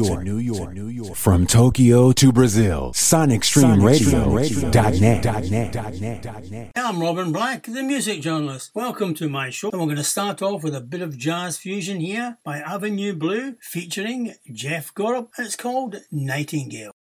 York. From Tokyo to Brazil, SonicStreamRadio.net. I'm Robin Black, the music journalist. Welcome to my show. And we're going to start off with a bit of jazz fusion here by Avenue Blue featuring Jeff Gorup. It's called Nightingale.